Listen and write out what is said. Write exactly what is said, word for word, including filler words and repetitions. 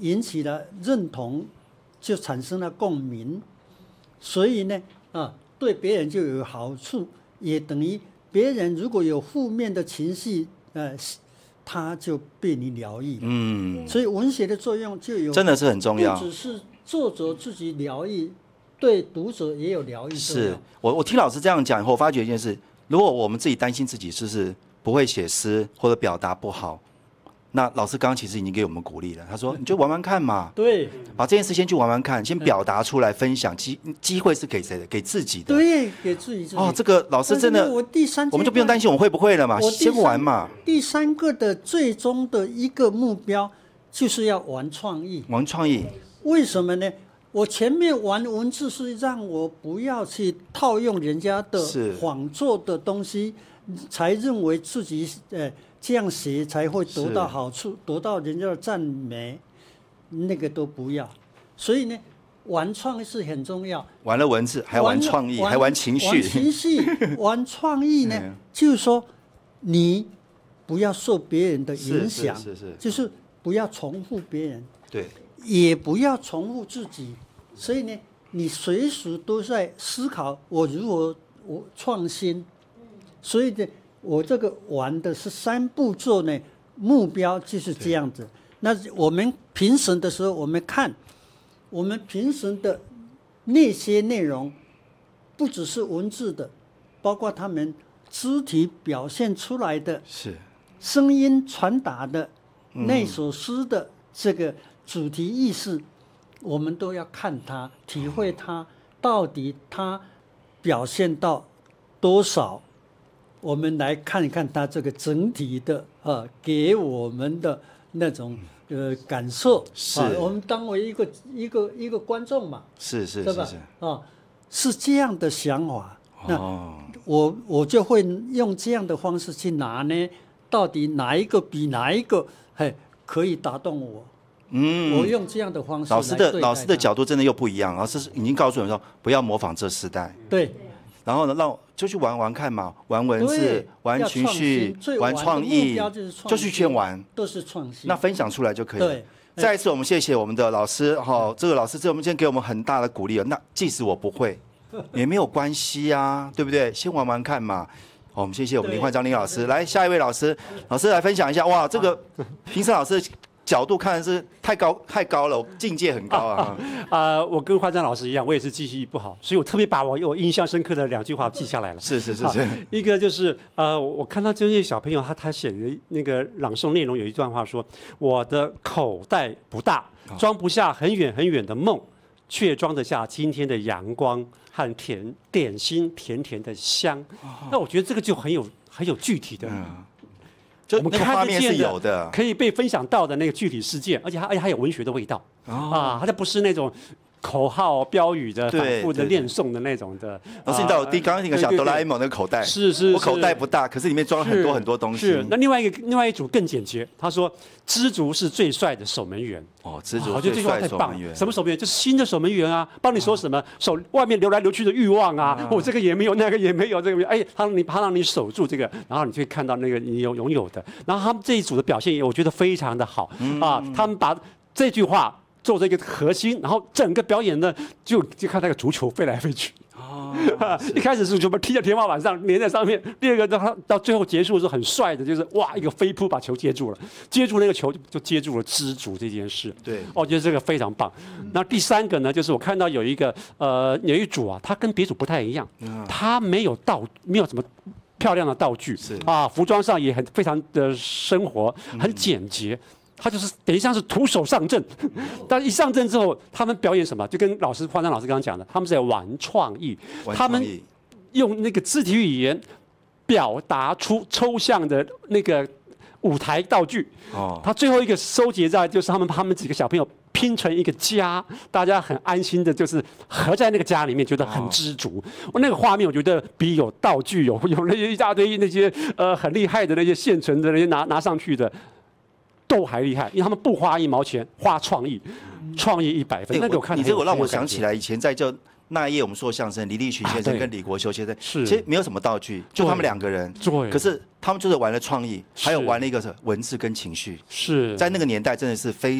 引起了认同，就产生了共鸣，所以呢，啊，对别人就有好处，也等于别人如果有负面的情绪，呃，他就被你疗愈。嗯，所以文学的作用就有， 真的是很重要， 不只是作者自己疗愈，对读者也有疗愈作用。 是我我听老师这样讲以后，我发觉一件事：如果我们自己担心自己是不是不会写诗或者表达不好，那老师刚刚其实已经给我们鼓励了，他说你就玩玩看嘛， 对， 把这件事先去玩玩看，先表达出来分享，机机会是给谁的？给自己的。 对，给自己自己。 哦，这个老师真的， 我第三， 我们就不用担心我会不会了嘛，先玩嘛。 第三个的最终的一个目标就是要玩创意。 玩创意， 为什么呢？我前面玩文字是让我不要去套用人家的仿作的东西，才认为自己呃。这样写才会得到好处，得到人家的赞美，那个都不要。所以呢，玩创意是很重要。 玩了文字，还玩创意，还玩情绪。 玩情绪，玩创意呢，嗯、就是说你不要受别人的影响， 是是是是就是不要重复别人， 对， 也不要重复自己。所以呢，你随时都在思考我如何我创新。所以呢。我这个玩的是三步骤呢，目标就是这样子。那我们评审的时候，我们看我们评审的那些内容，不只是文字的，包括他们肢体表现出来的， 是声音传达的，那首诗的这个主题意识，我们都要看它，体会它到底它表现到多少。我们来看一看它这个整体的啊，给我们的那种呃感受。 是、 啊，我们当为一个一个一个观众嘛， 是是对吧？ 是是啊，是这样的想法。那哦， 我我就会用这样的方式去拿呢，到底哪一个比哪一个嘿可以打动我？嗯，我用这样的方式来对待它。 老师的老师的角度真的又不一样。老师已经告诉我们说，不要模仿这时代。 对。 然后呢，让就去玩玩看嘛，玩文字，玩情绪，玩创意，就去先玩， 都是创新。 那分享出来就可以了。 对， 再一次我们谢谢我们的老师哈、哦，这个老师这我们今天给我们很大的鼓励了。那即使我不会，也没有关系啊，对不对？先玩玩看嘛。好，我们谢谢我们林焕章林老师。来，下一位老师，老师来分享一下。哇，这个评审老师角度看的是太高太高了，境界很高啊！ 啊，呃、我跟焕章老师一样，我也是记忆力不好，所以我特别把我我印象深刻的两句话记下来了。 是是是是， 一个就是呃，我看到这些小朋友他他写的那个朗诵内容有一段话说：“我的口袋不大，装不下很远很远的梦，却装得下今天的阳光和甜点心甜甜的香。哦”那我觉得这个就很有很有具体的。嗯， 就我们看得见的， 可以被分享到的那个具体事件，而且它而且还有文学的味道、哦、啊，它就不是那种口号标语的反复的念诵的那种的。 老师，你知道我第刚刚那个小哆啦 A 梦那个口袋， 是是， 我口袋不大，可是里面装了很多很多东西。 是，那另外一个另外一组更简洁，他说知足是最帅的守门员。 哦，知足是最帅的守门员。 什么守门员？就是新的守门员啊，帮你说什么守外面流来流去的欲望啊，我、哦、这个也没有，那个也没有，这个没有哎，他让你他让你守住这个，然后你就会看到那个你有拥有的。然后他们这一组的表现，我觉得非常的好、嗯、啊，他们把这句话做这个核心，然后整个表演呢，就就看那个足球飞来飞去。哦，一开始是什么踢在天花板上，粘在上面；第二个到他到最后结束的时候很帅的，就是哇一个飞扑把球接住了，接住那个球就就接住了知足这件事。 对， 我觉得这个非常棒。那第三个呢，就是我看到有一个呃有一组啊，他跟别组不太一样，他没有道没有什么漂亮的道具， 是啊， 服装上也很非常的生活，很简洁。他就是等于像是徒手上阵，但一上阵之后，他们表演什么？就跟老师焕章老师刚刚讲的，他们是在玩创意，他们用那个肢体语言表达出抽象的那个舞台道具。哦，他最后一个收结在就是他们他们几个小朋友拼成一个家，大家很安心的，就是合在那个家里面，觉得很知足。我、哦、那个画面，我觉得比有道具有有那些一大堆那些呃很厉害的那些现成的那些拿拿上去的。都还厉害，因为他们不花一毛钱，花创意，创意一百分。 欸、 那个我看你这个让我想起来，以前在就那一夜我们说相声，李立群先生跟李国修先生， 是其实没有什么道具，就他们两个人， 对， 可是他们就是玩了创意，还有玩了一个文字跟情绪， 是在那个年代真的是非。